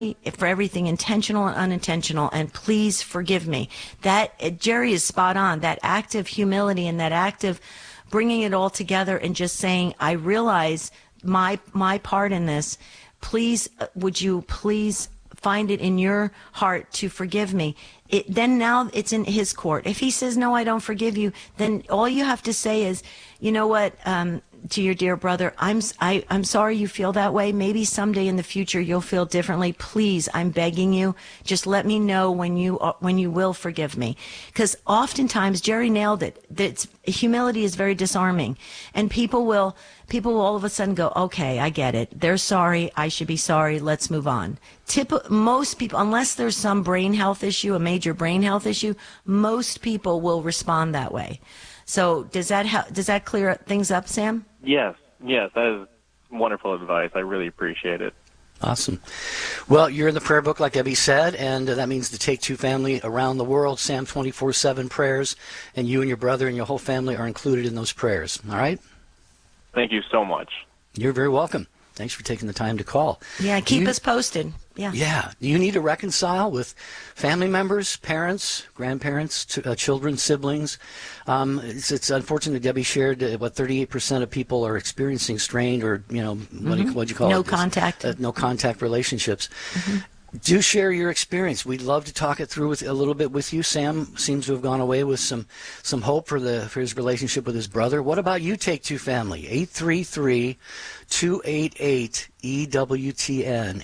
for everything intentional and unintentional, and please forgive me. That Jerry is spot on. That act of humility and that act of bringing it all together and just saying, I realize my part in this. Please, would you please find it in your heart to forgive me? Then now it's in his court. If he says, no, I don't forgive you, then all you have to say is, you know what, to your dear brother, I'm sorry you feel that way. Maybe someday in the future you'll feel differently. Please, I'm begging you, just let me know when you will forgive me. Because oftentimes, Jerry nailed it. Humility is very disarming, and people will all of a sudden go, okay, I get it. They're sorry. I should be sorry. Let's move on. Most people, unless there's some brain health issue, a major brain health issue, most people will respond that way. So does that clear things up, Sam? Yes, that is wonderful advice. I really appreciate it. Awesome. Well, you're in the prayer book, like Debbie said, and that means the Take Two family around the world, Sam 24/7 prayers, and you and your brother and your whole family are included in those prayers. All right? Thank you so much. You're very welcome. Thanks for taking the time to call. Yeah, keep us posted. Yeah. Yeah. You need to reconcile with family members, parents, grandparents, children, siblings. It's unfortunate Debbie shared what 38% of people are experiencing strained or, what do you call it? No contact. No contact relationships. Mm-hmm. Do share your experience. We'd love to talk it through a little bit with you. Sam seems to have gone away with some hope for his relationship with his brother. What about you, Take Two family? 833-288-EWTN.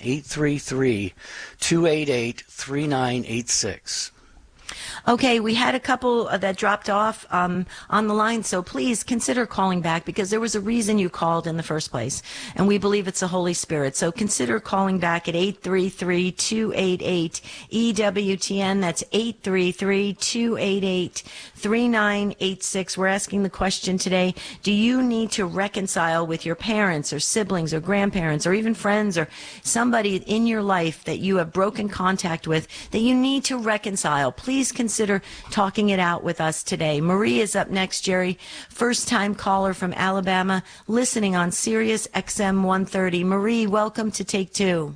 833-288-3986. Okay, we had a couple that dropped off on the line, so please consider calling back, because there was a reason you called in the first place, and we believe it's the Holy Spirit. So consider calling back at 833-288-EWTN. That's 833-288-3986. We're asking the question today, do you need to reconcile with your parents or siblings or grandparents or even friends or somebody in your life that you have broken contact with that you need to reconcile? Please consider talking it out with us today. Marie is up next, Jerry. First-time caller from Alabama, listening on Sirius XM 130. Marie, welcome to Take Two.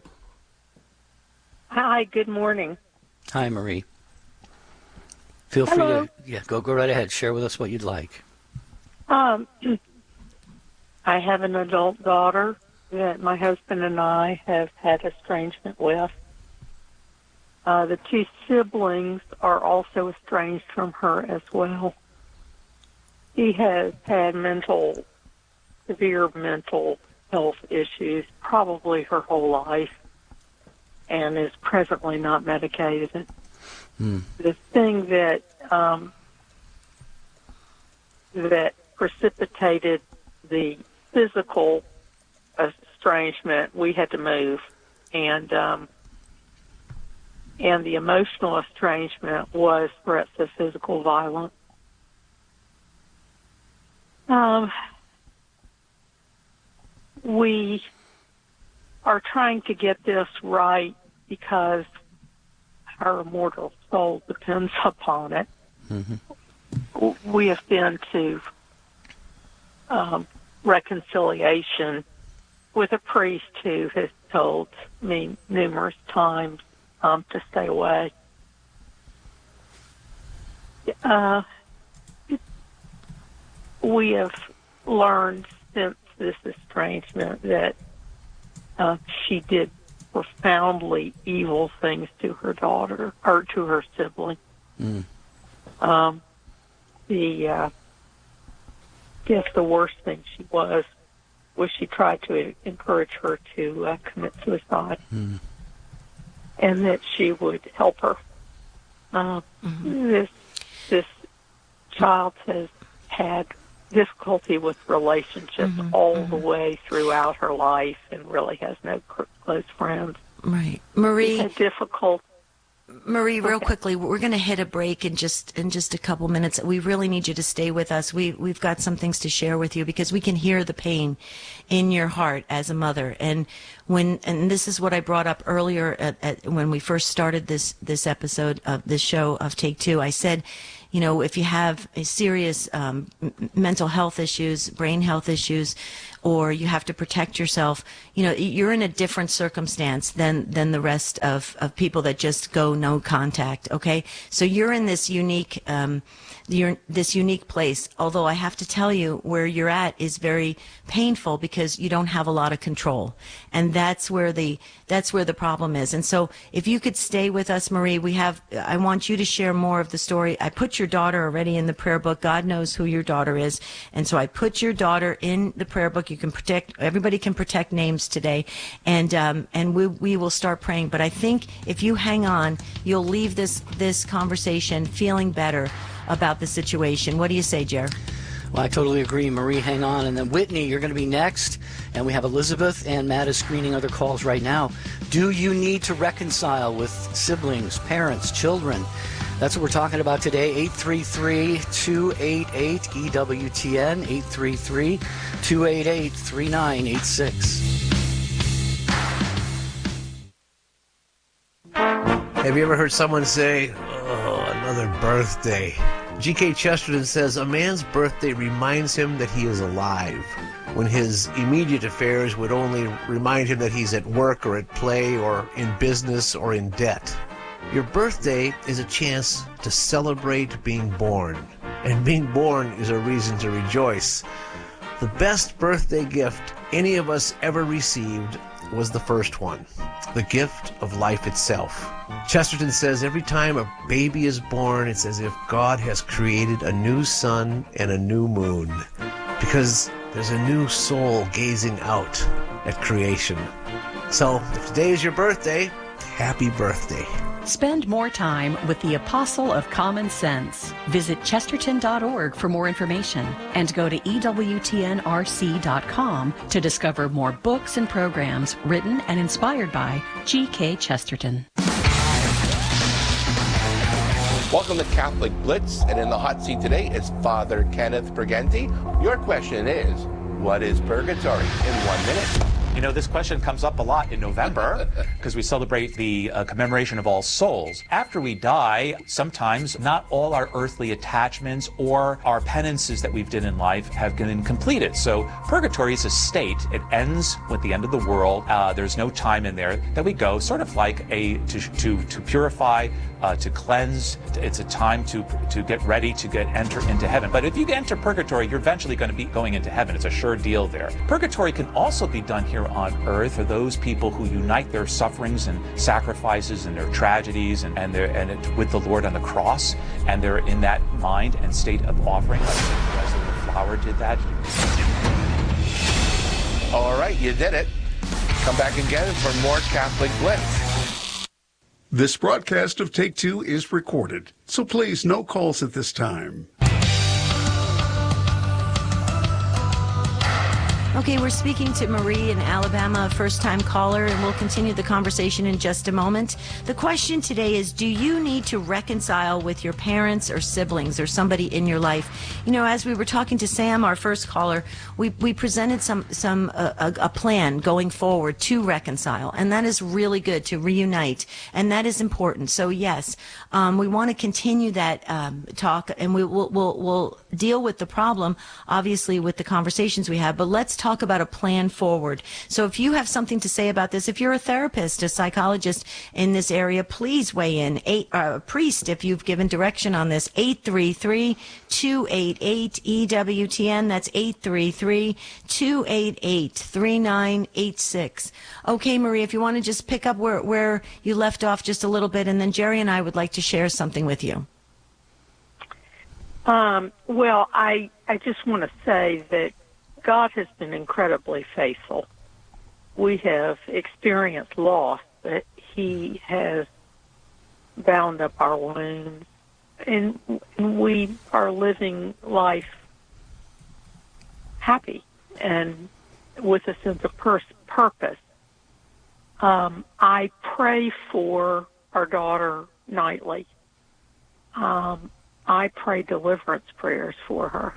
Hi, good morning. Hi, Marie. Feel free to go right ahead. Share with us what you'd like. I have an adult daughter that my husband and I have had estrangement with. The two siblings are also estranged from her as well. He has had severe mental health issues probably her whole life and is presently not medicated. The thing that precipitated the physical estrangement, we had to move, and the emotional estrangement was threats of physical violence. We are trying to get this right because our immortal soul depends upon it. Mm-hmm. We have been to reconciliation with a priest who has told me numerous times to stay away. We have learned since this estrangement that she did profoundly evil things to her daughter or to her sibling. The worst thing she was she tried to encourage her to commit suicide, and that she would help her. This child has had difficulty with relationships all the way throughout her life, and really has no close friends. Right, Marie. Marie, real quickly, we're going to hit a break in just a couple minutes. We really need you to stay with us. We've got some things to share with you because we can hear the pain in your heart as a mother. And this is what I brought up earlier when we first started this episode of this show of Take Two. I said, if you have a serious mental health issues, brain health issues, or you have to protect yourself, you're in a different circumstance than the rest of people that just go no contact. Okay. So you're in this unique, unique place. Although I have to tell you, where you're at is very painful because you don't have a lot of control. And that's where the problem is. And so if you could stay with us, Marie, I want you to share more of the story. I put your daughter already in the prayer book. God knows who your daughter is. And so I put your daughter in the prayer book. Everybody can protect names today. And we will start praying. But I think if you hang on, you'll leave this conversation feeling better about the situation. What do you say, Jer? Well, I totally agree. Marie, hang on. And then Whitney, you're going to be next. And we have Elizabeth, and Matt is screening other calls right now. Do you need to reconcile with siblings, parents, children? That's what we're talking about today. 833-288-EWTN, 833-288-3986. Have you ever heard someone say, "Oh, another birthday"? G.K. Chesterton says, a man's birthday reminds him that he is alive, when his immediate affairs would only remind him that he's at work or at play or in business or in debt. Your birthday is a chance to celebrate being born, and being born is a reason to rejoice. The best birthday gift any of us ever received was the first one, the gift of life itself. Chesterton says every time a baby is born, it's as if God has created a new sun and a new moon, because there's a new soul gazing out at creation. So if today is your birthday, happy birthday. Spend more time with the Apostle of Common Sense. Visit chesterton.org for more information and go to EWTNRC.com to discover more books and programs written and inspired by G.K. Chesterton. Welcome to Catholic Blitz, and in the hot seat today is Father Kenneth Briganti. Your question is, what is purgatory? In 1 minute. This question comes up a lot in November because we celebrate the commemoration of All Souls. After we die, sometimes not all our earthly attachments or our penances that we've done in life have been completed. So purgatory is a state. It ends with the end of the world. There's no time in there that we go, sort of like to purify, to cleanse. It's a time to get ready to enter into heaven. But if you enter purgatory, you're eventually going to be going into heaven. It's a sure deal there. Purgatory can also be done here on earth for those people who unite their sufferings and sacrifices and their tragedies and with the Lord on the cross, and they're in that mind and state of offering, like Teresa the Flower did that. All right, you did it. Come back again for more Catholic Blitz. This broadcast of Take Two is recorded, so please, no calls at this time. Okay, we're speaking to Marie in Alabama, a first-time caller, and we'll continue the conversation in just a moment. The question today is, do you need to reconcile with your parents or siblings or somebody in your life? As we were talking to Sam, our first caller, we presented a plan going forward to reconcile, and that is really good, to reunite, and that is important. So yes, we want to continue that talk, and we'll deal with the problem, obviously, with the conversations we have, but let's talk about a plan forward. So if you have something to say about this, if you're a therapist, a psychologist in this area, please weigh in. A priest, if you've given direction on this, 833-288-EWTN. That's 833-288-3986. Okay, Marie, if you want to just pick up where you left off just a little bit, and then Jerry and I would like to share something with you. Well, I just want to say that God has been incredibly faithful. We have experienced loss, but He has bound up our wounds, and we are living life happy and with a sense of purpose. I pray for our daughter nightly. I pray deliverance prayers for her.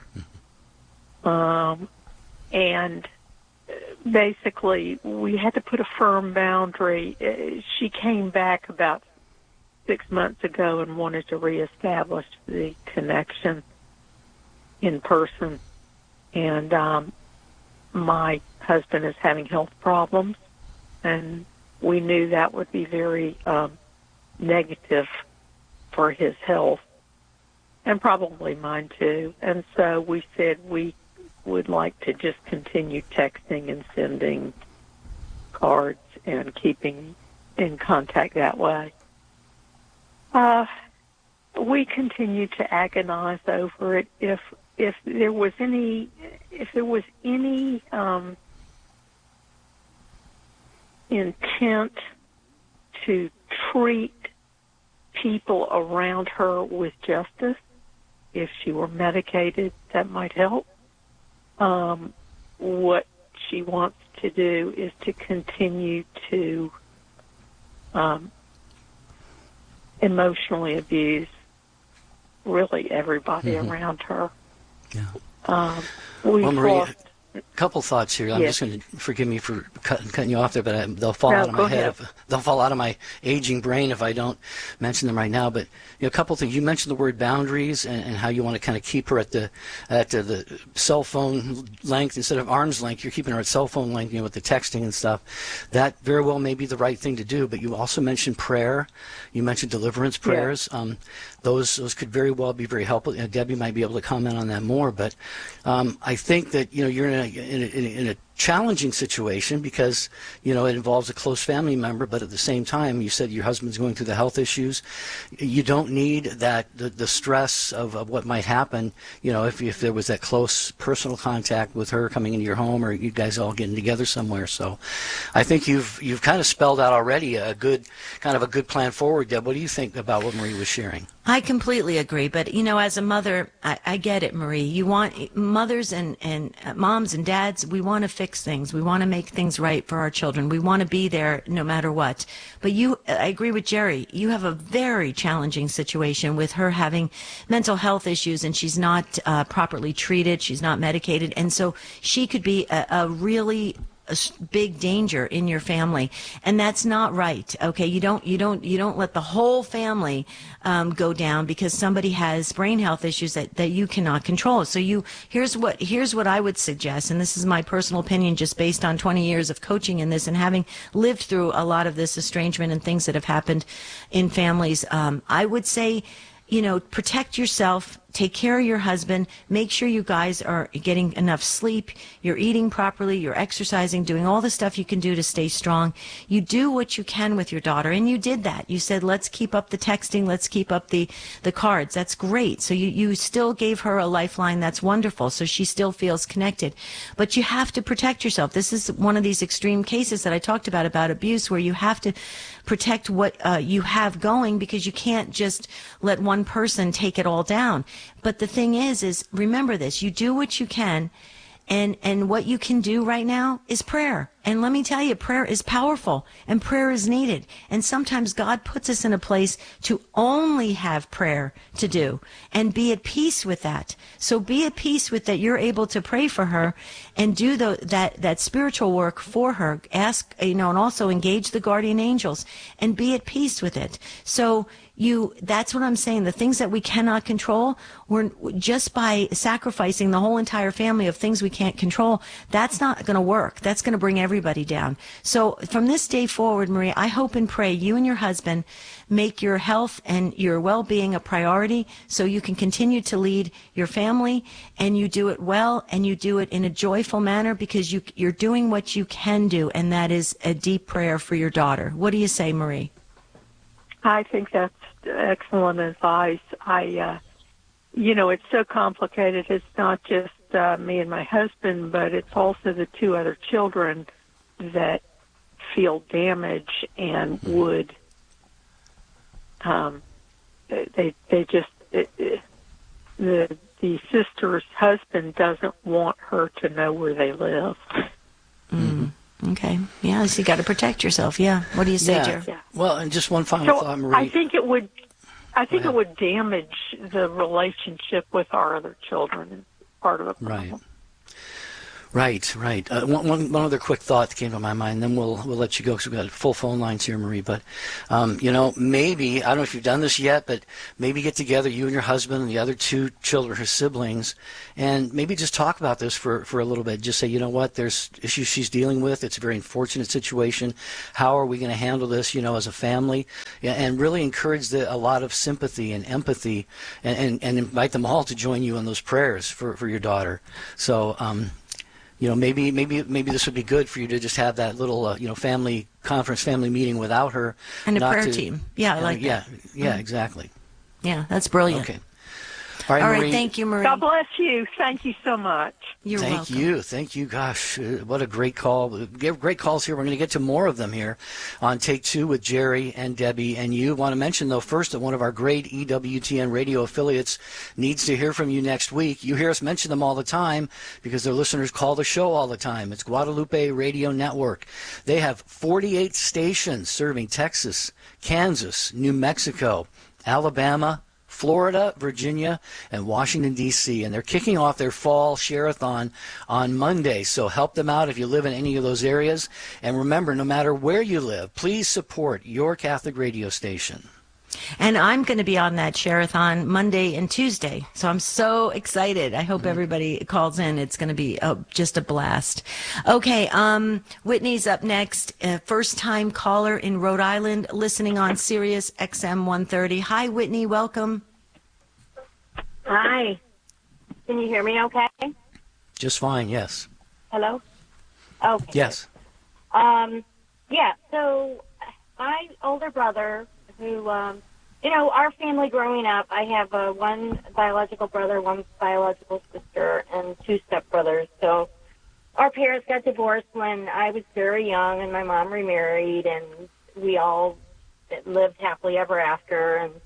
And basically, we had to put a firm boundary. She came back about 6 months ago and wanted to reestablish the connection in person. And my husband is having health problems, and we knew that would be very negative for his health, and probably mine too. And so we said we would like to just continue texting and sending cards and keeping in contact that way. We continue to agonize over it. If there was any intent to treat people around her with justice, if she were medicated, that might help. What she wants to do is to continue to emotionally abuse really everybody around her. Yeah. Well, Marie, a couple thoughts here. I'm just going to forgive me for cutting you off there, but they'll fall out of my head. They'll fall out of my aging brain if I don't mention them right now. But a couple things. You mentioned the word boundaries and how you want to kind of keep her at the cell phone length instead of arm's length. You're keeping her at cell phone length, with the texting and stuff. That very well may be the right thing to do. But you also mentioned prayer. You mentioned deliverance prayers. Yeah. Those could very well be very helpful. Debbie might be able to comment on that more. But I think that you're in a challenging situation because it involves a close family member, but at the same time you said your husband's going through the health issues. You don't need the stress of what might happen if there was that close personal contact with her coming into your home or you guys all getting together somewhere. So I think you've kind of spelled out already a good plan forward. Deb, what do you think about what Marie was sharing? I completely agree, but as a mother, I get it, Marie. You want mothers and moms and dads, we want to fix things. We want to make things right for our children. We want to be there no matter what. But I agree with Jerry. You have a very challenging situation with her having mental health issues, and she's not properly treated. She's not medicated, and so she could be a really big danger in your family, and that's not right. Okay, you don't let the whole family go down because somebody has brain health issues that you cannot control. So here's what I would suggest, and this is my personal opinion just based on 20 years of coaching in this and having lived through a lot of this estrangement and things that have happened in families. I would say, protect yourself, take care of your husband, make sure you guys are getting enough sleep, you're eating properly, you're exercising, doing all the stuff you can do to stay strong. You do what you can with your daughter, and you did that. You said, let's keep up the texting, let's keep up the cards. That's great. So you still gave her a lifeline. That's wonderful. So she still feels connected. But you have to protect yourself. This is one of these extreme cases that I talked about abuse, where you have to protect what you have going, because you can't just let one person take it all down. But the thing is remember this, you do what you can, and what you can do right now is prayer. And let me tell you, prayer is powerful and prayer is needed. And sometimes God puts us in a place to only have prayer to do and be at peace with that. So be at peace with that. You're able to pray for her and do that spiritual work for her. Ask, and also engage the guardian angels and be at peace with it. So that's what I'm saying. The things that we cannot control, we're just by sacrificing the whole entire family of things we can't control, that's not going to work. That's going to bring everybody down. So from this day forward, Maria, I hope and pray you and your husband make your health and your well-being a priority so you can continue to lead your family, and you do it well and you do it in a joyful manner because you're doing what you can do, and that is a deep prayer for your daughter. What do you say, Marie? I think that's excellent advice. It's so complicated. It's not just me and my husband, but it's also the two other children that feel damage and would, the sister's husband doesn't want her to know where they live. Mm. Okay. Yeah, so you got to protect yourself. Yeah. What do you say, Jerry? Yeah. Well, and just one final thought, Marie. I think it would damage the relationship with our other children. Part of the problem. Right. Right. One other quick thought that came to my mind, then we'll let you go because we've got full phone lines here, Marie. But, maybe, I don't know if you've done this yet, but maybe get together, you and your husband and the other two children, her siblings, and maybe just talk about this for a little bit. Just say, you know what, there's issues she's dealing with. It's a very unfortunate situation. How are we going to handle this, as a family? And really encourage a lot of sympathy and empathy and invite them all to join you in those prayers for your daughter. So, maybe this would be good for you to just have that little, family conference, family meeting without her. And a prayer team. Yeah, I like that. Yeah, exactly. Yeah, that's brilliant. Okay. All right, Marie. thank you, Marie. God bless you. Thank you so much. You're welcome. Thank you. Gosh, what a great call. We have great calls here. We're going to get to more of them here on Take Two with Jerry and Debbie and you. Want to mention, though, first that one of our great EWTN radio affiliates needs to hear from you next week. You hear us mention them all the time because their listeners call the show all the time. It's Guadalupe Radio Network. They have 48 stations serving Texas, Kansas, New Mexico, Alabama, Florida, Virginia, and Washington, D.C., and they're kicking off their fall share-a-thon on Monday, so help them out if you live in any of those areas. And remember, no matter where you live, please support your Catholic radio station. And I'm going to be on that share-a-thon Monday and Tuesday, so I'm so excited. I hope everybody calls in. It's going to be just a blast. Okay, Whitney's up next. First-time caller in Rhode Island, listening on Sirius XM 130. Hi, Whitney. Welcome. Hi. Can you hear me okay? Just fine, yes. Hello? Okay. Yes. So my older brother, who, our family growing up, I have one biological brother, one biological sister, and two stepbrothers. So our parents got divorced when I was very young, and my mom remarried, and we all lived happily ever after. And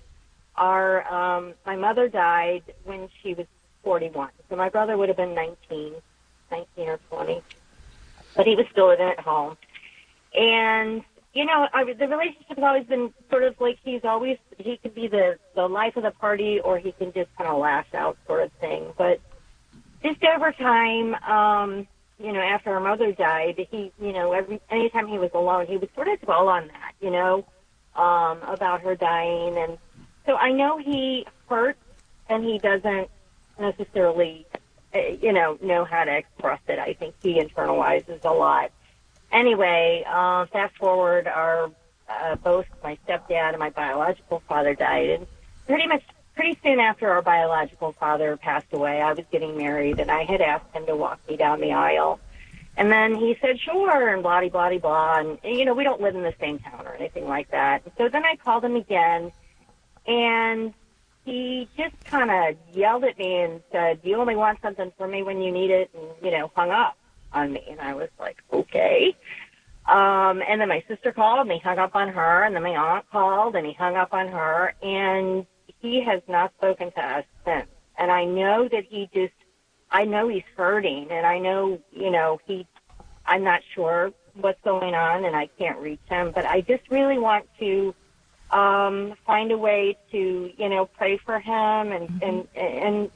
my mother died when she was 41. So my brother would have been 19 or 20, but he was still living at home. And the relationship has always been sort of like he could be the life of the party, or he can just kind of lash out sort of thing. But just over time, after our mother died, he, anytime he was alone, he would sort of dwell on that, about her dying. And so I know he hurts, and he doesn't necessarily, know how to express it. I think he internalizes a lot. Anyway, fast forward, both my stepdad and my biological father died, and pretty soon after our biological father passed away, I was getting married, and I had asked him to walk me down the aisle, and then he said, sure, and blah, blah, blah, blah, and we don't live in the same town or anything like that. And so then I called him again, and he just kind of yelled at me and said, you only want something from me when you need it, and, hung up on me. And I was like, okay. And then my sister called, and he hung up on her, and then my aunt called, and he hung up on her, and he has not spoken to us since. And I know that I know he's hurting, and I know, I'm not sure what's going on, and I can't reach him, but I just really want to find a way to, pray for him and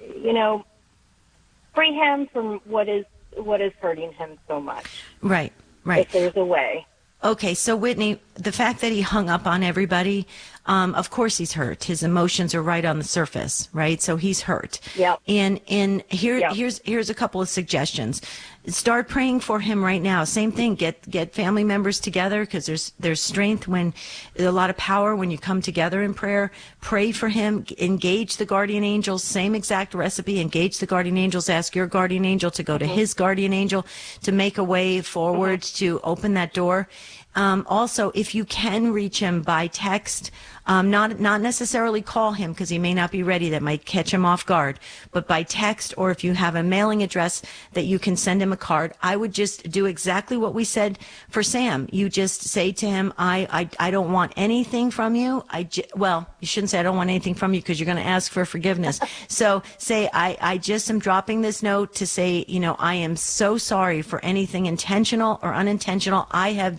free him from what is hurting him so much. Right. If there's a way. Okay, so Whitney, the fact that he hung up on everybody, of course he's hurt. His emotions are right on the surface, right? So he's hurt. Yep. And here's a couple of suggestions. Start praying for him right now. Same thing. Get family members together, because there's strength a lot of power when you come together in prayer. Pray for him. Engage the guardian angels. Same exact recipe. Engage the guardian angels. Ask your guardian angel to go to his guardian angel to make a way forward to open that door. Also, if you can reach him by text, not necessarily call him, because he may not be ready. That might catch him off guard. But by text, or if you have a mailing address that you can send him a card, I would just do exactly what we said for Sam. You just say to him, I don't want anything from you. Well, you shouldn't say I don't want anything from you, because you're going to ask for forgiveness. So say, I just am dropping this note to say, I am so sorry for anything intentional or unintentional I have done to you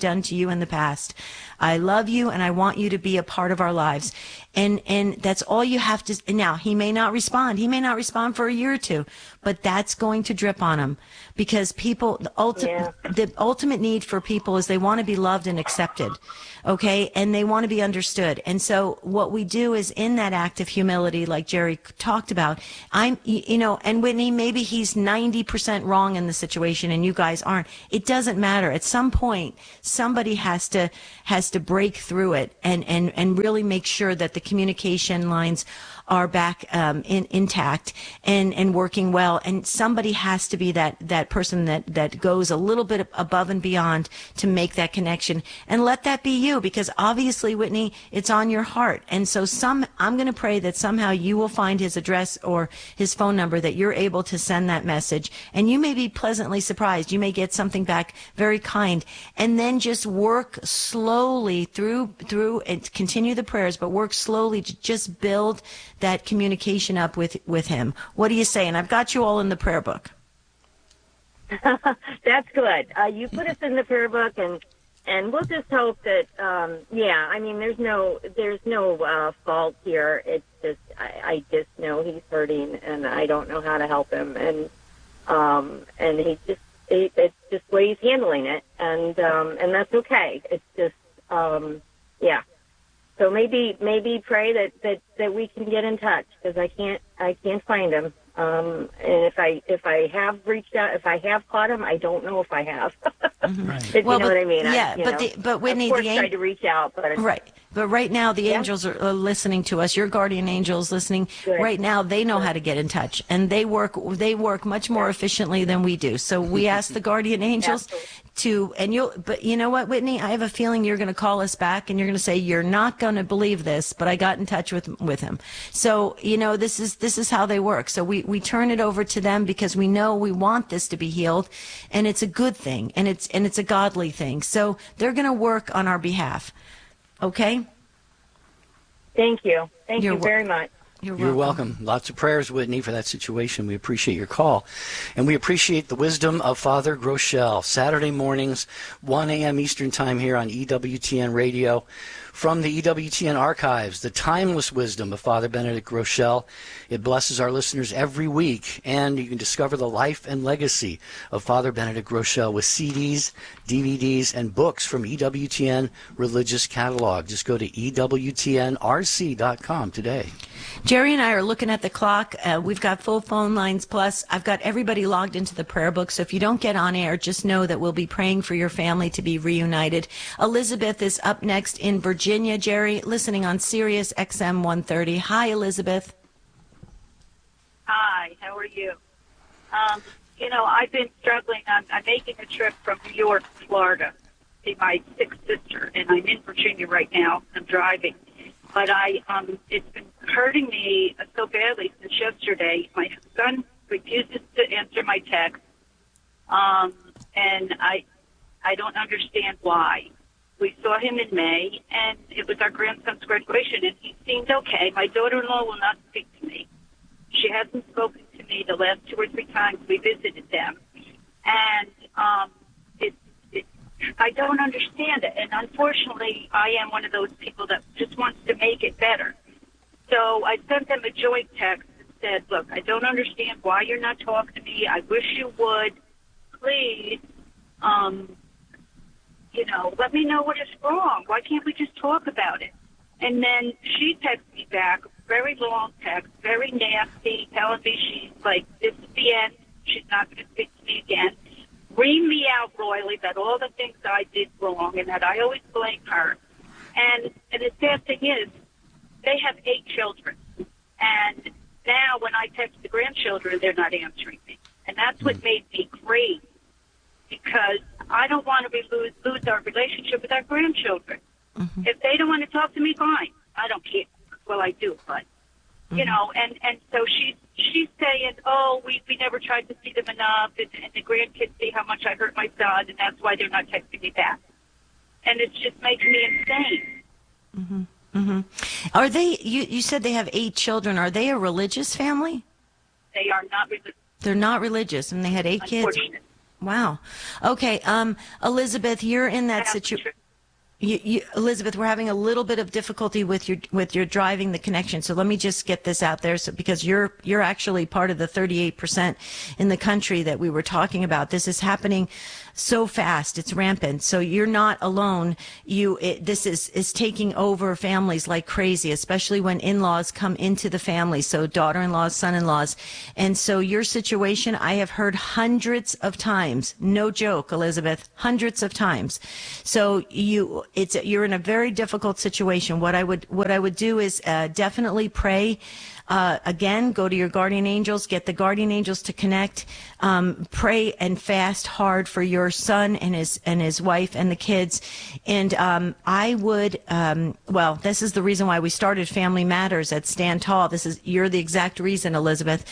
you in the past. I love you and I want you to be a part of our lives. And that's all you have to. Now, he may not respond. He may not respond for a year or two, but that's going to drip on him, because people, the ultimate need for people is they want to be loved and accepted. Okay. And they want to be understood. And so what we do is, in that act of humility, like Jerry talked about, and Whitney, maybe he's 90% wrong in the situation and you guys aren't. It doesn't matter. At some point, somebody has to break through it and really make sure that the communication lines are back intact and working well. And somebody has to be that person that goes a little bit above and beyond to make that connection. And let that be you, because obviously, Whitney, it's on your heart. And so I'm going to pray that somehow you will find his address or his phone number, that you're able to send that message. And you may be pleasantly surprised. You may get something back very kind. And then just work slowly through and continue the prayers, but work slowly to just build that communication up with him. What do you say? And I've got you all in the prayer book. That's good. You put us in the prayer book, and we'll just hope that, I mean, there's no fault here. It's just, I just know he's hurting, and I don't know how to help him. And it's just the way he's handling it. And that's okay. It's just, So maybe pray that we can get in touch, because I can't find him. And if I have reached out, if I have caught him, I don't know if I have. Right. You know what I mean? Yeah, but Whitney, of course, tried to reach out, but right. But right now, the angels are listening to us. Your guardian angels listening. Good. Right now, they know how to get in touch, and they work much more efficiently than we do. So we ask the guardian angels but you know what, Whitney? I have a feeling you're going to call us back, and you're going to say, you're not going to believe this, but I got in touch with him. So, this is how they work. So we turn it over to them, because we know we want this to be healed, and it's a good thing, and it's a godly thing. So they're going to work on our behalf. Okay? Thank you. Thank you very much. You're welcome. Lots of prayers, Whitney, for that situation. We appreciate your call. And we appreciate the wisdom of Father Groeschel. Saturday mornings, 1 a.m. Eastern Time here on EWTN Radio. From the EWTN archives, the timeless wisdom of Father Benedict Groeschel. It blesses our listeners every week. And you can discover the life and legacy of Father Benedict Groeschel with CDs, DVDs, and books from EWTN Religious Catalog. Just go to EWTNRC.com today. Jerry and I are looking at the clock. We've got full phone lines, plus I've got everybody logged into the prayer book. So if you don't get on air, just know that we'll be praying for your family to be reunited. Elizabeth is up next in Virginia, Jerry, listening on Sirius XM 130. Hi, Elizabeth. Hi, how are you? I've been struggling. I'm making a trip from New York to Florida to see my sick sister, and I'm in Virginia right now. I'm driving. But it's been hurting me so badly since yesterday. My son refuses to answer my text, and I don't understand why. We saw him in May, and it was our grandson's graduation, and he seemed okay. My daughter-in-law will not speak to me. She hasn't spoken to me the last 2 or 3 times we visited them, and I don't understand it. And unfortunately, I am one of those people that just wants to make it better. So I sent them a joint text that said, look, I don't understand why you're not talking to me. I wish you would. Please, let me know what is wrong. Why can't we just talk about it? And then she texted me back, very long text, very nasty, telling me she's like, this is the end. She's not going to speak to me again. Ream me out royally about all the things I did wrong and that I always blame her. And the sad thing is, they have 8 children. And now when I text the grandchildren, they're not answering me. And that's what made me crazy, because I don't want to lose our relationship with our grandchildren. Mm-hmm. If they don't want to talk to me, fine. I don't care. Well, I do, but, and so she's saying, oh, we never tried to see them enough, and the grandkids see how much I hurt my son, and that's why they're not texting me back. And it's just making me insane. Mm-hmm. Mm-hmm. Are they, you said they have 8 children. Are they a religious family? They are not religious. They're not religious, and they had 8 kids? Wow. Okay, Elizabeth, you're in that situation. Elizabeth, we're having a little bit of difficulty with your driving the connection. So let me just get this out there. So because you're actually part of the 38% in the country that we were talking about. This is happening so fast. It's rampant. So you're not alone. This is taking over families like crazy, especially when in-laws come into the family. So daughter-in-laws, son-in-laws. And so your situation, I have heard hundreds of times. No joke, Elizabeth, hundreds of times. So you're in a very difficult situation. What I would do is definitely pray. Again, go to your guardian angels, get the guardian angels to connect, pray and fast hard for your son and his wife and the kids. And I would, this is the reason why we started Family Matters at Stand Tall. You're the exact reason, Elizabeth.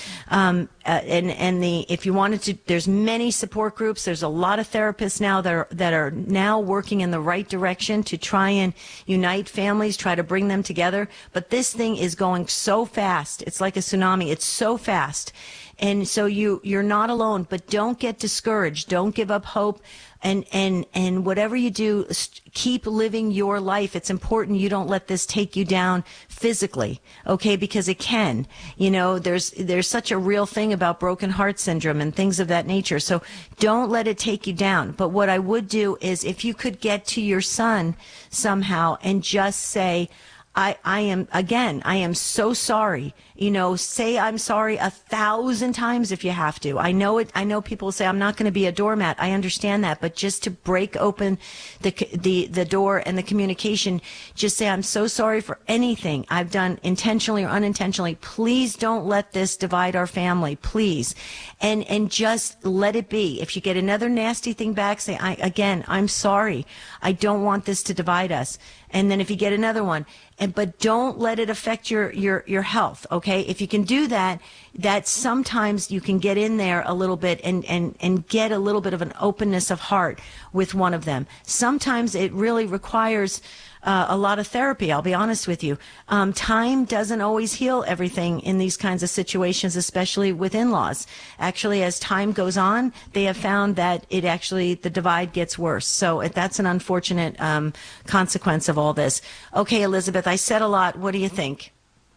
If you wanted to, there's many support groups. There's a lot of therapists now that are now working in the right direction to try and unite families, try to bring them together. But this thing is going so fast. It's like a tsunami. It's so fast. And so you're not alone, but don't get discouraged. Don't give up hope. And whatever you do, keep living your life. It's important you don't let this take you down physically, okay? Because it can. There's such a real thing about broken heart syndrome and things of that nature. So don't let it take you down. But what I would do is if you could get to your son somehow and just say, I am so sorry. Say I'm sorry 1,000 times if you have to. I know people say I'm not going to be a doormat. I understand that, but just to break open the door and the communication, just say I'm so sorry for anything I've done intentionally or unintentionally. Please don't let this divide our family, please. And just let it be. If you get another nasty thing back, say I'm sorry. I don't want this to divide us. And then if you get another one, but don't let it affect your health, okay? If you can do that sometimes you can get in there a little bit and get a little bit of an openness of heart with one of them. Sometimes it really requires a lot of therapy, I'll be honest with you. Time doesn't always heal everything in these kinds of situations, especially with in-laws. Actually, as time goes on, they have found that the divide gets worse. So that's an unfortunate consequence of all this. Okay, Elizabeth, I said a lot. What do you think?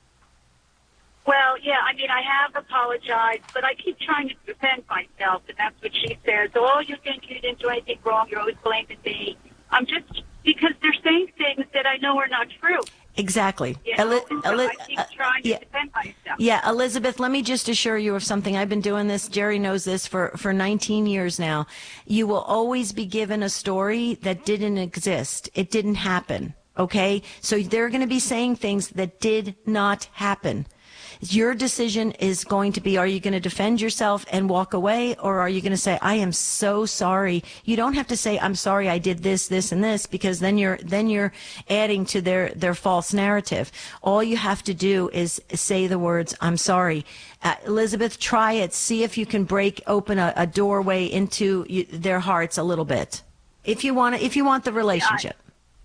Well, yeah, I have apologized, but I keep trying to defend myself, and that's what she says. So, you think you didn't do anything wrong, you're always blaming me. Because they're saying things that I know are not true. Exactly. I keep trying to defend myself. Yeah, Elizabeth, let me just assure you of something. I've been doing this, Jerry knows this, for 19 years now. You will always be given a story that didn't exist. It didn't happen, okay? So they're going to be saying things that did not happen. Your decision is going to be, are you going to defend yourself and walk away, or are you going to say, I am so sorry? You don't have to say, I'm sorry I did this, this, and this, because then you're adding to their false narrative. All you have to do is say the words, I'm sorry. Elizabeth, try it. See if you can break open a doorway into their hearts a little bit. If you want the relationship.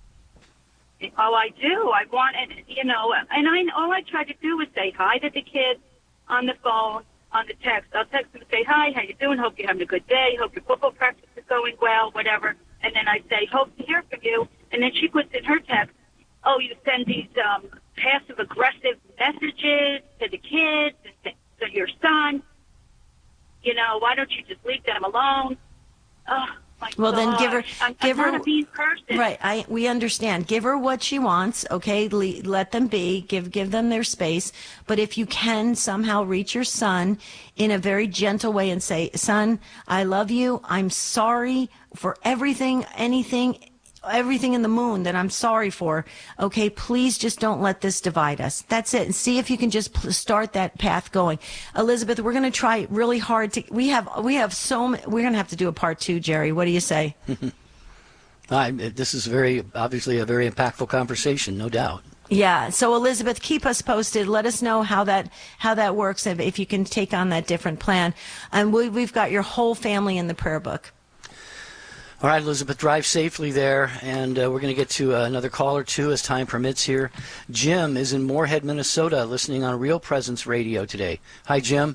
Oh, I do. I want it, all I try to do is say hi to the kids on the phone, on the text. I'll text them and say, hi, how you doing? Hope you're having a good day. Hope your football practice is going well, whatever. And then I say, hope to hear from you. And then she puts in her text, you send these passive-aggressive messages to the kids and to your son. Why don't you just leave them alone? Well, then give her. I'm not a mean person. Right. We understand. Give her what she wants. Okay. Let them be. Give them their space. But if you can somehow reach your son in a very gentle way and say, son, I love you. I'm sorry for everything in the moon that I'm sorry for. Okay, please just don't let this divide us. That's it. And see if you can just start that path going. Elizabeth, we're going to try really hard to, we're going to have to do a part 2, Jerry. What do you say? This is obviously a very impactful conversation, no doubt. Yeah. So Elizabeth, keep us posted. Let us know how that works, and if you can take on that different plan. And we've got your whole family in the prayer book. All right, Elizabeth, drive safely there, and we're going to get to another call or two as time permits here. Jim is in Moorhead, Minnesota, listening on Real Presence Radio today. Hi, Jim.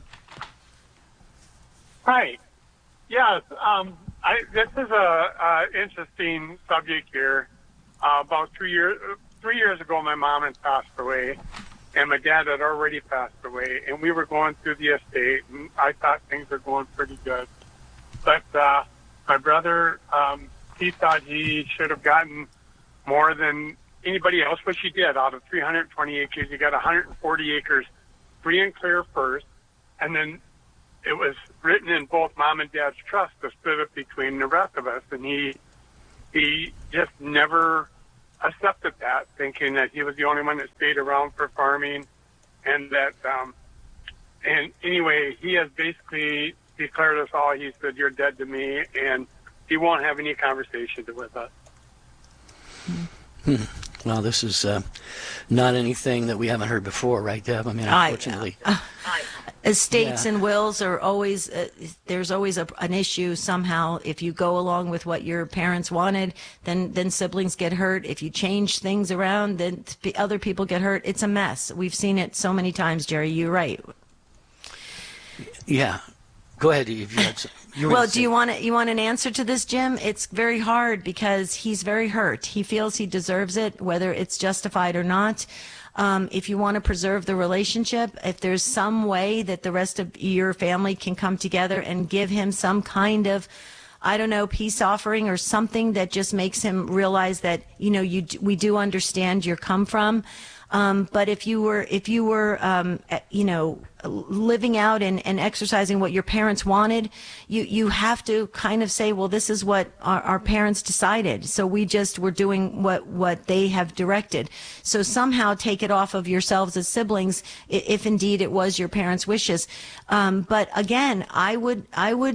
Hi. Yes, this is a interesting subject here. about 3 years ago, my mom had passed away, and my dad had already passed away, and we were going through the estate, and I thought things were going pretty good. But my brother, he thought he should have gotten more than anybody else, which he did. Out of 320 acres, he got 140 acres free and clear first, and then it was written in both Mom and Dad's trust to split it between the rest of us, and he just never accepted that, thinking that he was the only one that stayed around for farming, and that and anyway, he has basically declared us all. He said, "You're dead to me," and he won't have any conversations with us. Well, this is not anything that we haven't heard before, right, Deb? I mean, unfortunately. Estates and wills are always, there's always an issue somehow. If you go along with what your parents wanted, then siblings get hurt. If you change things around, then other people get hurt. It's a mess. We've seen it so many times, Jerry. You're right. Yeah. Go ahead. If you had some, well, do you want an answer to this, Jim? It's very hard because he's very hurt. He feels he deserves it, whether it's justified or not. If you want to preserve the relationship, if there's some way that the rest of your family can come together and give him some kind of, I don't know, peace offering or something that just makes him realize that, we do understand your come from. But if you were, living out and exercising what your parents wanted, you have to kind of say, well, this is what our parents decided. So we just were doing what they have directed. So somehow take it off of yourselves as siblings, if indeed it was your parents' wishes. But again, I would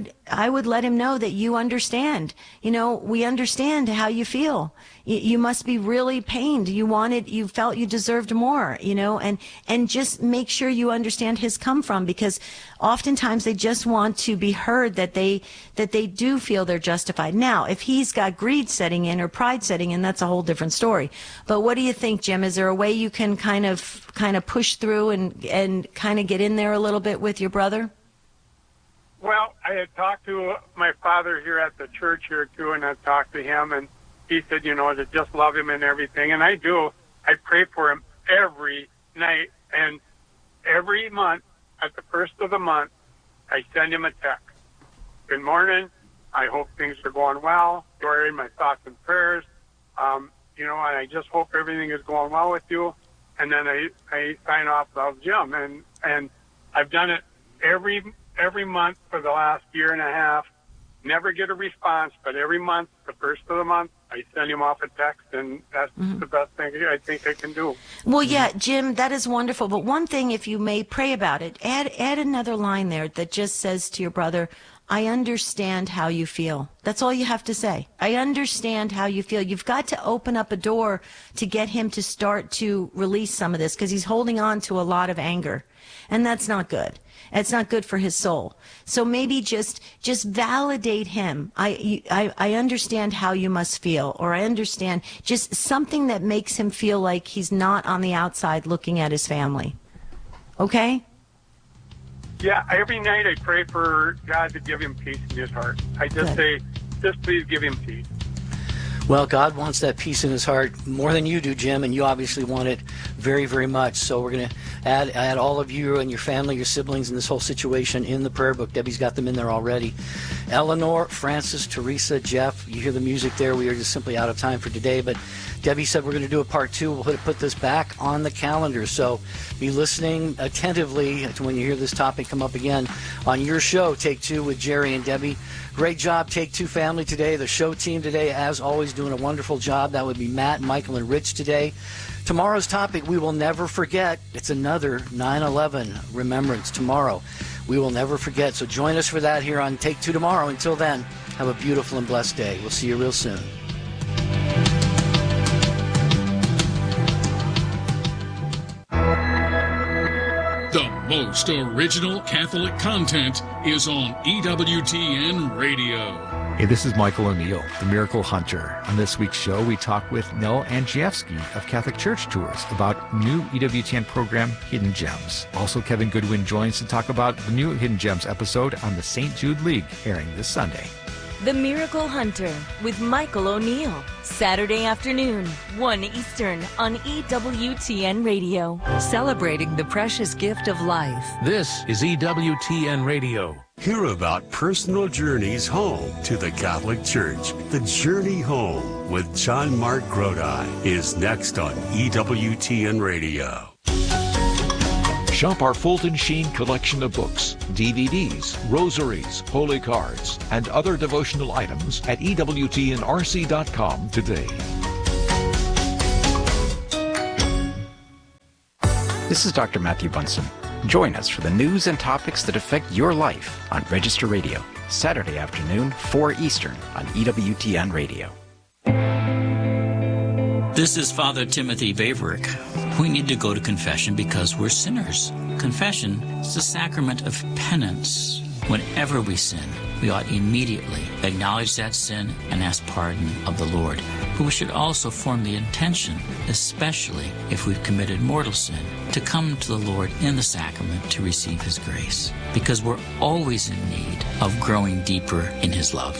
let him know that you understand. We understand how you feel. You must be really pained. You felt you deserved more, and just make sure you understand his come from, because oftentimes they just want to be heard that they do feel they're justified. Now, if he's got greed setting in or pride setting in, that's a whole different story. But what do you think, Jim? Is there a way you can kind of push through and kind of get in there a little bit with your brother? Well, I had talked to my father here at the church here too, and I talked to him, and he said, to just love him and everything. And I do. I pray for him every night, and every month, at the first of the month, I send him a text. Good morning. I hope things are going well. Dory, my thoughts and prayers. And I just hope everything is going well with you. And then I sign off, love, Jim. And I've done it every month for the last year and a half. Never get a response, but every month, the first of the month, I send him off a text, and that's the best thing I think I can do. Well, yeah, Jim, that is wonderful. But one thing, if you may pray about it, add another line there that just says to your brother, I understand how you feel. That's all you have to say. I understand how you feel. You've got to open up a door to get him to start to release some of this, because he's holding on to a lot of anger, and that's not good. It's not good for his soul. So maybe just validate him. I understand how you must feel, or I understand, just something that makes him feel like he's not on the outside looking at his family. Okay? Yeah, every night I pray for God to give him peace in his heart. I just say, just please give him peace. Well, God wants that peace in his heart more than you do, Jim, and you obviously want it very, very much. So we're going to add all of you and your family, your siblings in this whole situation in the prayer book. Debbie's got them in there already. Eleanor, Francis, Teresa, Jeff, you hear the music there. We are just simply out of time for today, but Debbie said we're going to do a part 2. We'll put this back on the calendar, so be listening attentively to when you hear this topic come up again on your show, Take Two with Jerry and Debbie. Great job, Take Two family today. The show team today, as always, doing a wonderful job. That would be Matt, Michael, and Rich today. Tomorrow's topic, we will never forget. It's another 9/11 remembrance tomorrow. We will never forget. So join us for that here on Take Two tomorrow. Until then, have a beautiful and blessed day. We'll see you real soon. The most original Catholic content is on EWTN Radio. Hey, this is Michael O'Neill, the Miracle Hunter. On this week's show, we talk with Nell Andrzejewski of Catholic Church Tours about new EWTN program, Hidden Gems. Also, Kevin Goodwin joins to talk about the new Hidden Gems episode on the St. Jude League, airing this Sunday. The Miracle Hunter with Michael O'Neill. Saturday afternoon, 1 Eastern on EWTN Radio. Celebrating the precious gift of life. This is EWTN Radio. Hear about personal journeys home to the Catholic Church. The Journey Home with John Mark Grodi is next on EWTN Radio. Shop our Fulton Sheen collection of books, DVDs, rosaries, holy cards, and other devotional items at EWTNRC.com today. This is Dr. Matthew Bunson. Join us for the news and topics that affect your life on Register Radio, Saturday afternoon, 4 Eastern on EWTN Radio. This is Father Timothy Baverick. We need to go to confession because we're sinners. Confession is the sacrament of penance. Whenever we sin, we ought immediately acknowledge that sin and ask pardon of the Lord. But we should also form the intention, especially if we've committed mortal sin, to come to the Lord in the sacrament to receive His grace, because we're always in need of growing deeper in His love.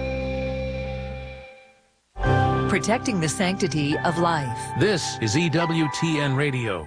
Protecting the sanctity of life. This is EWTN Radio.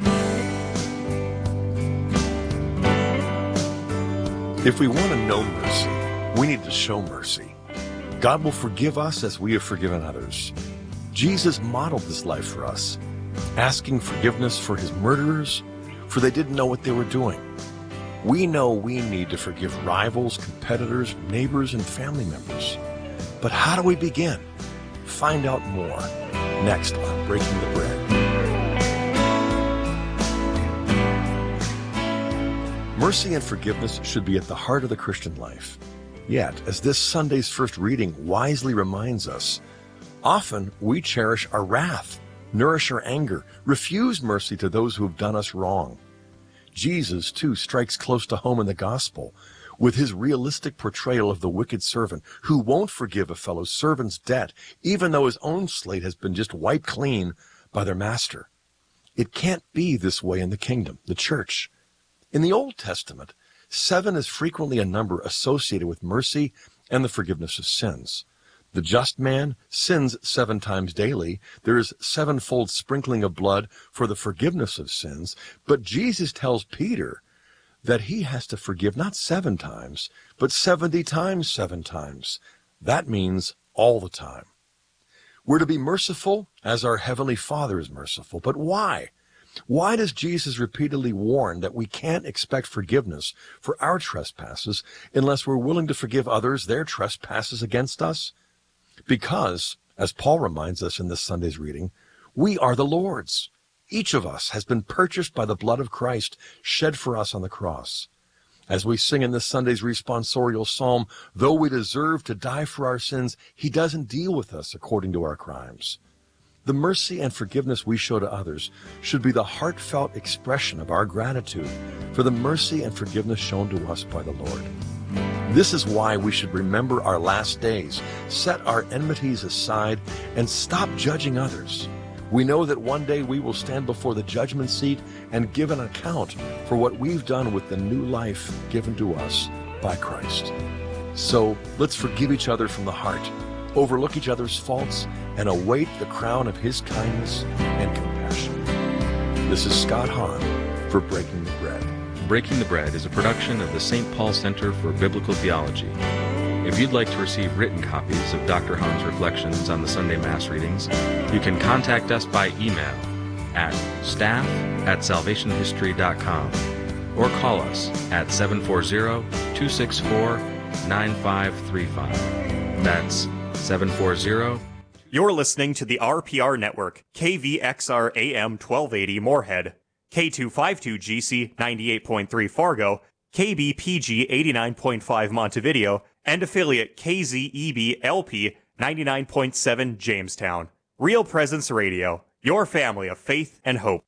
If we want to know mercy, we need to show mercy. God will forgive us as we have forgiven others. Jesus modeled this life for us, asking forgiveness for His murderers, for they didn't know what they were doing. We know we need to forgive rivals, competitors, neighbors, and family members. But how do we begin? Find out more next on Breaking the Bread. Mercy and forgiveness should be at the heart of the Christian life. Yet, as this Sunday's first reading wisely reminds us, often we cherish our wrath, nourish our anger, refuse mercy to those who have done us wrong. Jesus, too, strikes close to home in the gospel with his realistic portrayal of the wicked servant who won't forgive a fellow servant's debt, even though his own slate has been just wiped clean by their master. It can't be this way in the kingdom, the church. In the Old Testament, 7 is frequently a number associated with mercy and the forgiveness of sins. The just man sins 7 times daily. There is 7-fold sprinkling of blood for the forgiveness of sins. But Jesus tells Peter that he has to forgive not 7 times, but 70 times 7 times. That means all the time. We're to be merciful as our Heavenly Father is merciful. But why? Why does Jesus repeatedly warn that we can't expect forgiveness for our trespasses unless we're willing to forgive others their trespasses against us? Because, as Paul reminds us in this Sunday's reading, we are the Lord's. Each of us has been purchased by the blood of Christ shed for us on the cross. As we sing in this Sunday's responsorial psalm, though we deserve to die for our sins, he doesn't deal with us according to our crimes. The mercy and forgiveness we show to others should be the heartfelt expression of our gratitude for the mercy and forgiveness shown to us by the Lord. This is why we should remember our last days, set our enmities aside, and stop judging others. We know that one day we will stand before the judgment seat and give an account for what we've done with the new life given to us by Christ. So let's forgive each other from the heart, overlook each other's faults, and await the crown of his kindness and compassion. This is Scott Hahn for Breaking the Bread. Breaking the Bread is a production of the St. Paul Center for Biblical Theology. If you'd like to receive written copies of Dr. Hahn's reflections on the Sunday Mass readings, you can contact us by email at staff@salvationhistory.com or call us at 740-264-9535. That's 740. You're listening to the RPR Network, KVXR AM 1280 Moorhead, K252GC 98.3 Fargo, KBPG 89.5 Montevideo, and affiliate KZEB LP 99.7 Jamestown. Real Presence Radio, your family of faith and hope.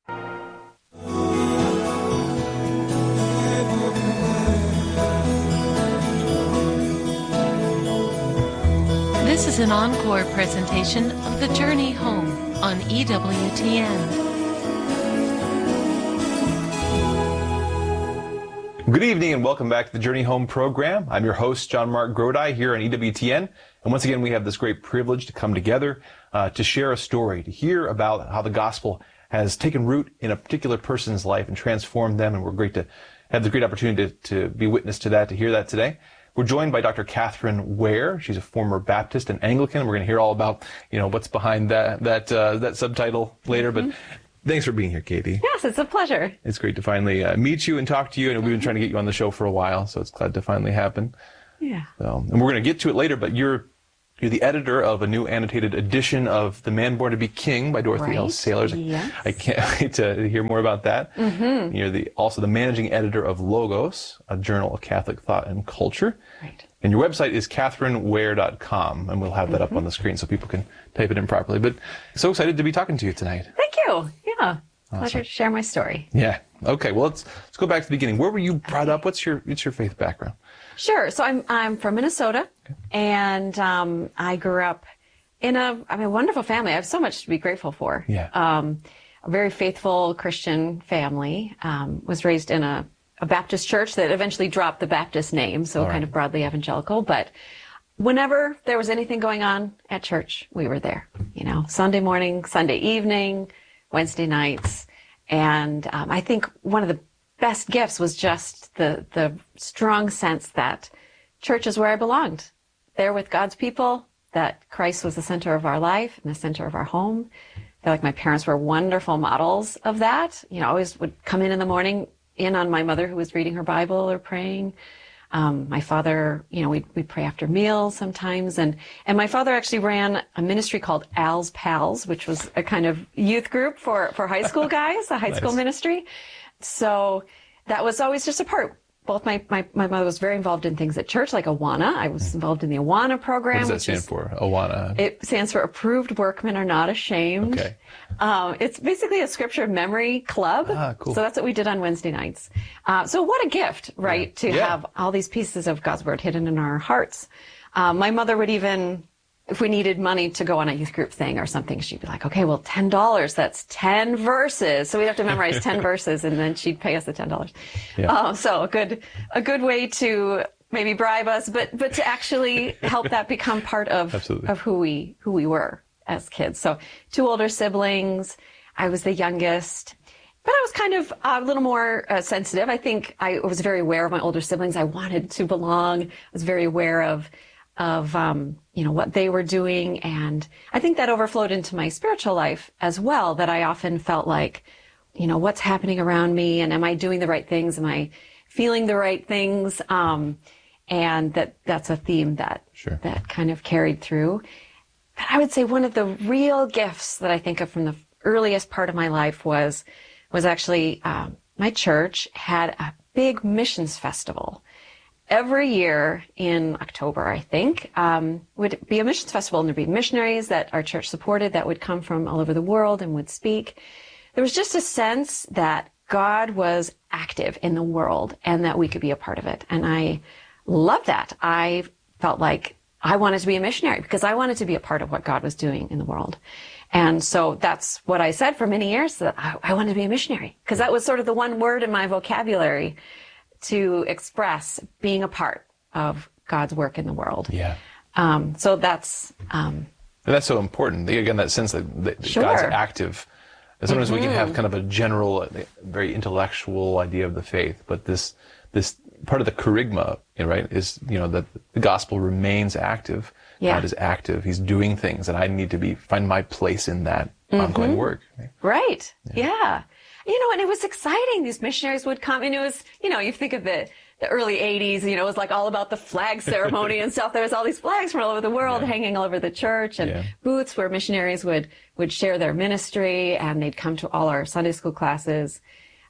This is an encore presentation of The Journey Home on EWTN. Good evening and welcome back to the Journey Home program. I'm your host, John Mark Grodi, here on EWTN. And once again, we have this great privilege to come together to share a story, to hear about how the gospel has taken root in a particular person's life and transformed them. And we're great to have the great opportunity to be witness to that, to hear that today. We're joined by Dr. Catherine Ware. She's a former Baptist and Anglican. We're going to hear all about, what's behind that subtitle later. But thanks for being here, Katie. Yes, it's a pleasure. It's great to finally meet you and talk to you. And we've been trying to get you on the show for a while, so it's glad to finally happen. Yeah. And we're going to get to it later, but you're the editor of a new annotated edition of The Man Born to Be King by Dorothy L. Sayers. Yes. I can't wait to hear more about that. Mm-hmm. You're also the managing editor of Logos, a journal of Catholic thought and culture. Right. And your website is catherineware.com, and we'll have that up on the screen so people can type it in properly. But so excited to be talking to you tonight. Thank you. Yeah. Awesome. Pleasure to share my story. Yeah. Okay. Well, let's go back to the beginning. Where were you brought up? What's your faith background? Sure. So I'm from Minnesota, and I grew up in a wonderful family. I have so much to be grateful for. Yeah. A very faithful Christian family. Was raised in a Baptist church that eventually dropped the Baptist name, so kind of broadly evangelical. But whenever there was anything going on at church, we were there. Sunday morning, Sunday evening, Wednesday nights, and I think one of the best gifts was just the strong sense that church is where I belonged, there with God's people, that Christ was the center of our life and the center of our home. I feel like my parents were wonderful models of that. Always would come in the morning, in on my mother who was reading her Bible or praying. My father, we'd pray after meals sometimes. And my father actually ran a ministry called Al's Pals, which was a kind of youth group for high school guys, a high school ministry. So that was always just a part. Both my mother was very involved in things at church, like Awana. I was involved in the Awana program. What does that stand for, Awana? It stands for Approved Workmen Are Not Ashamed. Okay. It's basically a scripture memory club. Cool. So that's what we did on Wednesday nights. So what a gift, right, to have all these pieces of God's Word hidden in our hearts. My mother would even, if we needed money to go on a youth group thing or something, she'd be like, okay, well, $10, that's 10 verses. So we'd have to memorize 10 verses, and then she'd pay us the $10. Yeah. So a good way to maybe bribe us, but to actually help that become part of who we were as kids. So 2 older siblings. I was the youngest. But I was kind of a little more sensitive. I think I was very aware of my older siblings. I wanted to belong. I was very aware of what they were doing. And I think that overflowed into my spiritual life as well, that I often felt like, what's happening around me, and am I doing the right things? Am I feeling the right things? And that's a theme that kind of carried through. But I would say one of the real gifts that I think of from the earliest part of my life was actually my church had a big missions festival. Every year in October, I think, would be a missions festival, and there'd be missionaries that our church supported that would come from all over the world and would speak. There was just a sense that God was active in the world and that we could be a part of it. And I loved that. I felt like I wanted to be a missionary because I wanted to be a part of what God was doing in the world. And so that's what I said for many years, that I wanted to be a missionary, because that was sort of the one word in my vocabulary to express being a part of God's work in the world. Yeah. So that's... and that's so important. Again, that sense that God's active. And sometimes we can have kind of a general, very intellectual idea of the faith, but this part of the charisma, right, is, that the gospel remains active. Yeah. God is active. He's doing things, and I need to find my place in that ongoing work. Right. Yeah. And it was exciting. These missionaries would come, and it was, you think of the early 80s, it was like all about the flag ceremony and stuff. There was all these flags from all over the world hanging all over the church, and booths where missionaries would share their ministry, and they'd come to all our Sunday school classes.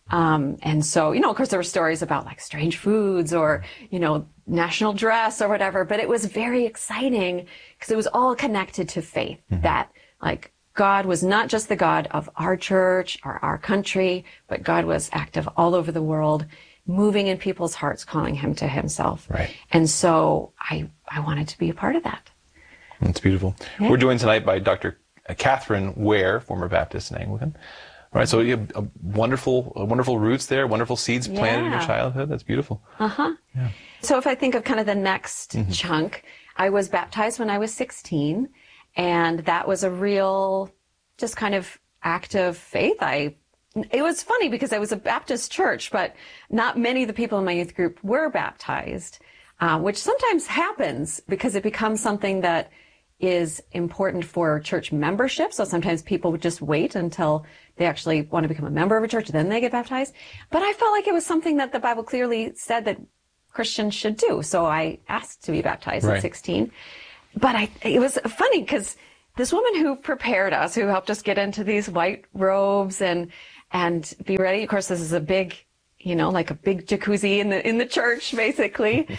And so, of course, there were stories about like strange foods or, national dress or whatever, but it was very exciting because it was all connected to faith, that like God was not just the God of our church or our country, but God was active all over the world, moving in people's hearts, calling him to himself. Right. And so I wanted to be a part of that. That's beautiful. Yeah. We're joined tonight by Dr. Catherine Ware, former Baptist and Anglican. All right, so you have wonderful roots there, wonderful seeds planted in your childhood. That's beautiful. Uh-huh. Yeah. So if I think of kind of the next chunk, I was baptized when I was 16, and that was a real just kind of act of faith. It was funny because I was a Baptist church, but not many of the people in my youth group were baptized, which sometimes happens because it becomes something that is important for church membership. So sometimes people would just wait until they actually want to become a member of a church, then they get baptized. But I felt like it was something that the Bible clearly said that Christians should do. So I asked to be baptized at 16. But it was funny because this woman who prepared us, who helped us get into these white robes and be ready. Of course, this is a big, like a big jacuzzi in the church, basically.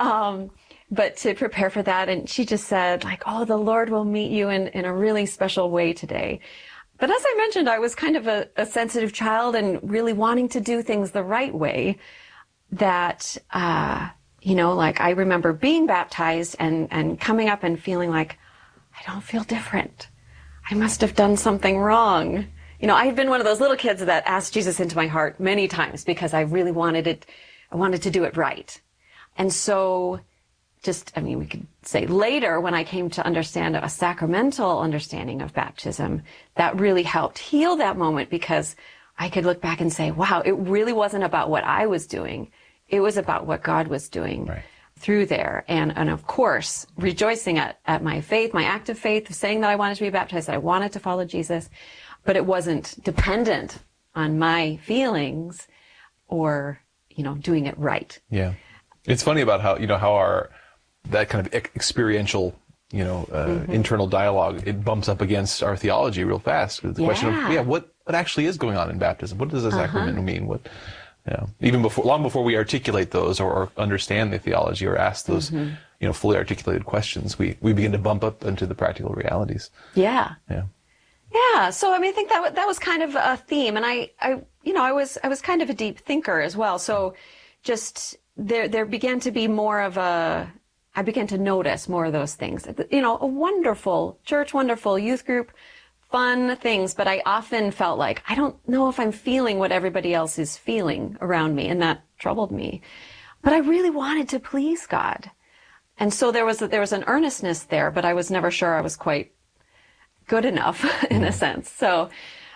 But to prepare for that, and she just said, like, oh, the Lord will meet you in a really special way today. But as I mentioned, I was kind of a sensitive child and really wanting to do things the right way. That, like I remember being baptized and coming up and feeling like, I don't feel different. I must have done something wrong. I had been one of those little kids that asked Jesus into my heart many times because I really wanted it. I wanted to do it right. And so we could say later when I came to understand a sacramental understanding of baptism, that really helped heal that moment because I could look back and say, wow, it really wasn't about what I was doing. It was about what God was doing through there. And of course, rejoicing at my faith, my act of faith, saying that I wanted to be baptized, that I wanted to follow Jesus, but it wasn't dependent on my feelings or, doing it right. Yeah. It's funny about how, how that kind of experiential, internal dialogue, it bumps up against our theology real fast. The question of, what actually is going on in baptism? What does a sacrament mean? Even long before we articulate those or understand the theology or ask those, fully articulated questions, we begin to bump up into the practical realities. Yeah. Yeah. Yeah. So, I think that was kind of a theme. And I was kind of a deep thinker as well. So just there began to be more of I began to notice more of those things. A wonderful church, wonderful youth group, fun things, but I often felt like, I don't know if I'm feeling what everybody else is feeling around me, and that troubled me. But I really wanted to please God. And so there was an earnestness there, but I was never sure I was quite good enough in a sense. So,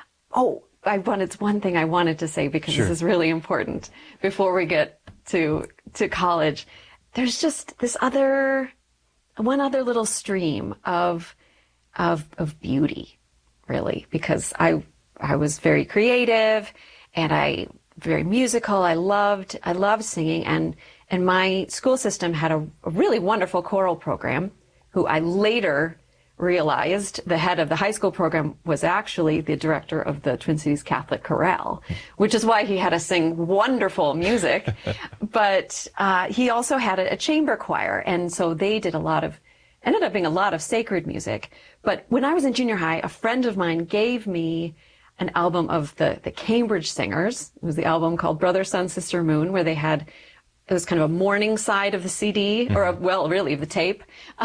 it's one thing I wanted to say because this is really important before we get to college. There's just one other little stream of beauty, really, because I was very creative and very musical. I loved singing, and my school system had a really wonderful choral program, who I later realized the head of the high school program was actually the director of the Twin Cities Catholic Chorale, which is why he had us sing wonderful music. But he also had a chamber choir, and so they did ended up being a lot of sacred music. But when I was in junior high, a friend of mine gave me an album of the Cambridge Singers. It was the album called Brother, Sun, Sister, Moon, where it was kind of a morning side of the CD, or really the tape,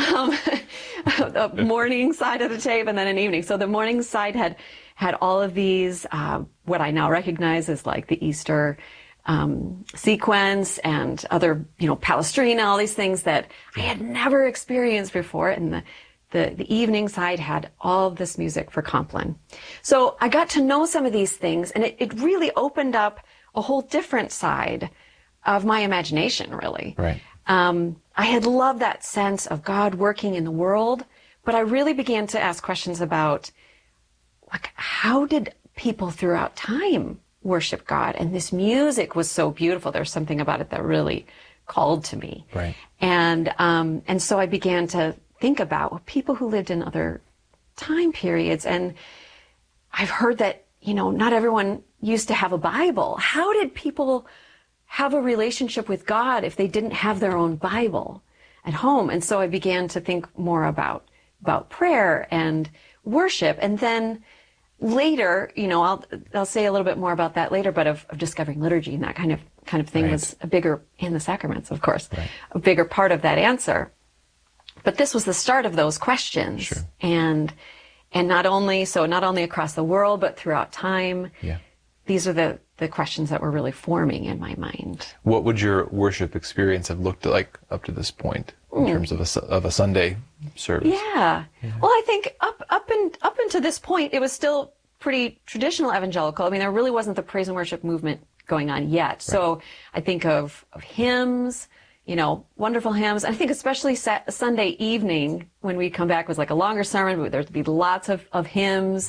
the morning side of the tape, and then an evening. So the morning side had all of these, what I now recognize as like the Easter sequence and other, Palestrina, all these things that I had never experienced before. And the evening side had all of this music for Compline. So I got to know some of these things, and it really opened up a whole different side of my imagination, really. Right. I had loved that sense of God working in the world, but I really began to ask questions about, like, how did people throughout time worship God? And this music was so beautiful. There's something about it that really called to me. Right. And so I began to think about people who lived in other time periods. And I've heard that, not everyone used to have a Bible. How did people have a relationship with God if they didn't have their own Bible at home? And so I began to think more about prayer and worship. And then later, I'll say a little bit more about that later, but of discovering liturgy and that kind of thing was a bigger, in the sacraments, of course, a bigger part of that answer. But this was the start of those questions. Sure. And And not only across the world, but throughout time. Yeah. These are the questions that were really forming in my mind. What would your worship experience have looked like up to this point in terms of a Sunday service? Yeah. Well, I think up until this point, it was still pretty traditional evangelical. I mean, there really wasn't the praise and worship movement going on yet. Right. So I think of hymns, wonderful hymns. I think especially Sunday evening when we come back was like a longer sermon, but there'd be lots of hymns.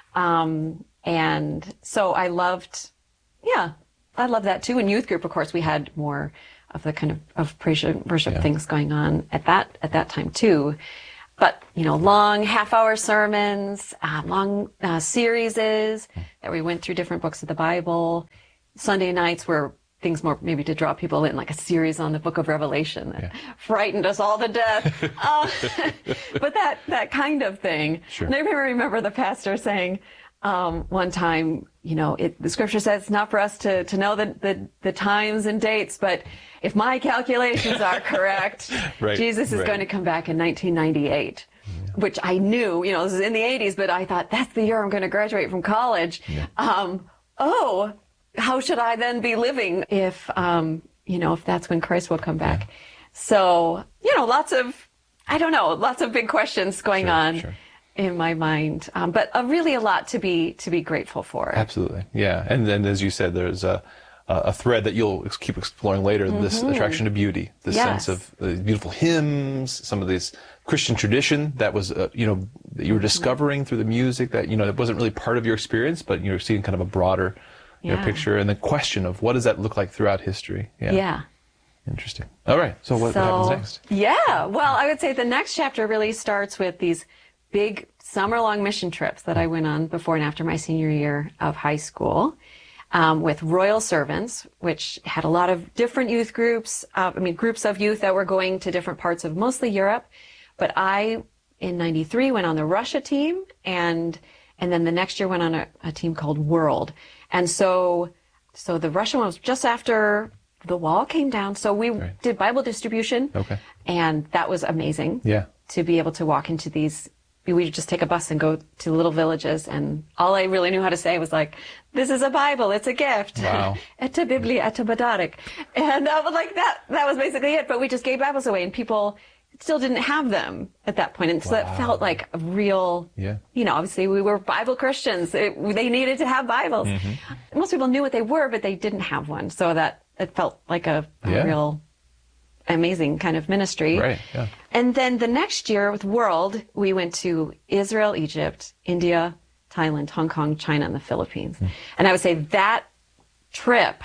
And so I loved that too. In youth group, of course, we had more of the kind of praise and worship things going on at that time too. But, long half-hour sermons, long series that we went through different books of the Bible. Sunday nights were things more maybe to draw people in, like a series on the book of Revelation that frightened us all to death. But that kind of thing. Sure. And I remember the pastor saying one time, the scripture says it's not for us to know the times and dates, but if my calculations are correct, right, Jesus is going to come back in 1998. Which I knew, this is in the 80s, but I thought that's the year I'm going to graduate from college. Yeah. How should I then be living if that's when Christ will come back? Yeah. So, lots of big questions going on in my mind, but really a lot to be grateful for. Absolutely. Yeah. And then, as you said, there's a thread that you'll keep exploring later, this attraction to beauty, this sense of beautiful hymns, some of this Christian tradition that was, that you were discovering through the music that, it wasn't really part of your experience, but you're seeing kind of a broader picture, and the question of what does that look like throughout history. Yeah. Interesting. All right. So what happens next? Yeah. Well, I would say the next chapter really starts with these big summer-long mission trips that I went on before and after my senior year of high school. With Royal Servants, which had a lot of different youth groups, groups of youth that were going to different parts of mostly Europe. But I, in 93, went on the Russia team, and then the next year went on a team called World. And so the Russian one was just after the wall came down. So we did Bible distribution. Okay. And that was amazing. Yeah. To be able to walk into these. We would just take a bus and go to little villages, and all I really knew how to say was like, "This is a Bible, it's a gift." Wow. Eta Biblia, eta Badarik. And that was basically it. But we just gave Bibles away, and people still didn't have them at that point. And so that felt like a real, obviously we were Bible Christians. They needed to have Bibles. Mm-hmm. Most people knew what they were, but they didn't have one. So that it felt like a real amazing kind of ministry. Right, yeah. And then the next year with World, we went to Israel, Egypt, India, Thailand, Hong Kong, China, and the Philippines. And I would say that trip,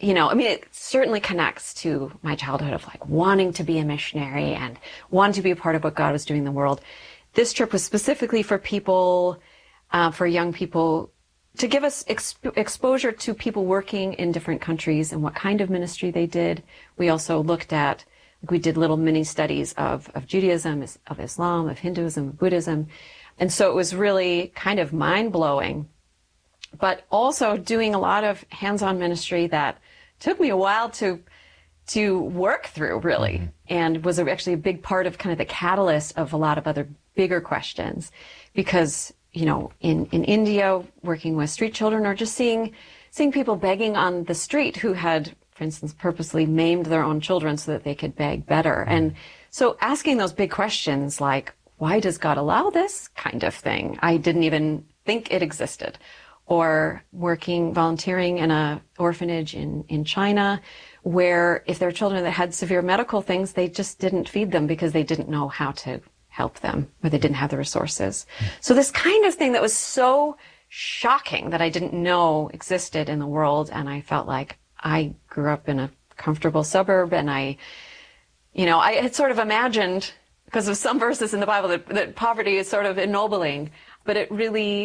it certainly connects to my childhood of like wanting to be a missionary and wanting to be a part of what God was doing in the world. This trip was specifically for people, for young people, to give us exposure to people working in different countries and what kind of ministry they did. We also looked at, we did little mini studies of Judaism, of Islam, of Hinduism, of Buddhism. And so it was really kind of mind-blowing, but also doing a lot of hands-on ministry that took me a while to work through, really, and was actually a big part of kind of the catalyst of a lot of other bigger questions. Because, in India, working with street children, or just seeing people begging on the street who had, for instance, purposely maimed their own children so that they could beg better. And so asking those big questions like, why does God allow this kind of thing? I didn't even think it existed. Or volunteering in an orphanage in China, where if there were children that had severe medical things, they just didn't feed them because they didn't know how to help them, or they didn't have the resources. So this kind of thing that was so shocking that I didn't know existed in the world, and I felt like I grew up in a comfortable suburb, and I had sort of imagined, because of some verses in the Bible, that poverty is sort of ennobling, but it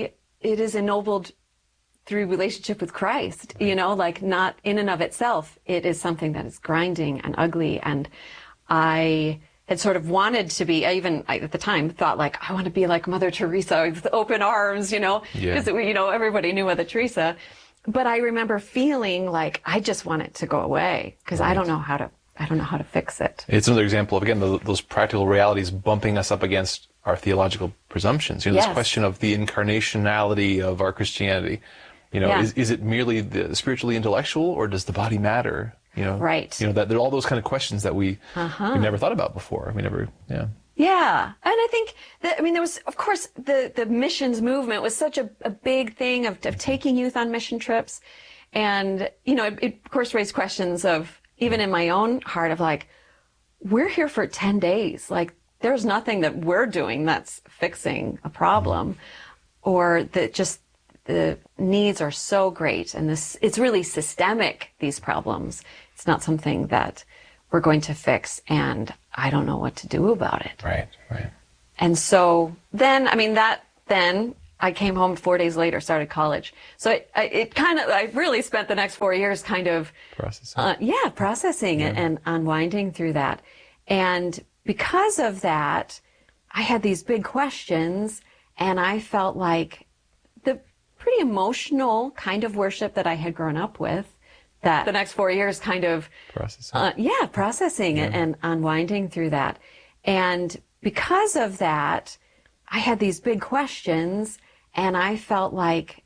is ennobled through relationship with Christ, like not in and of itself. It is something that is grinding and ugly, and I had sort of wanted to be, I at the time thought like, I want to be like Mother Teresa with open arms, because everybody knew Mother Teresa. But I remember feeling like I just want it to go away because I don't know how to fix it. It's another example of, again, those practical realities bumping us up against our theological presumptions. You know, Yes. this question of the incarnationality of our Christianity. You know, Yeah. is it merely the spiritually intellectual, or does the body matter? You know, Right. You know, that there are all those kind of questions that we never thought about before. We never, Yeah. And I think that, I mean, there was, of course, the missions movement was such a big thing of taking youth on mission trips. And, you know, it of course raised questions of, even in my own heart, of like, we're here for 10 days. Like, there's nothing that we're doing that's fixing a problem, or that just the needs are so great. And it's really systemic, these problems. It's not something that we're going to fix, and I don't know what to do about it. Right. And so then, I mean, then I came home 4 days later, started college. So I really spent the next 4 years kind of processing it and unwinding through that. And because of that, I had these big questions, and I felt like the pretty emotional kind of worship that I had grown up with, that the next 4 years kind of processing it and unwinding through that. And because of that, I had these big questions, and I felt like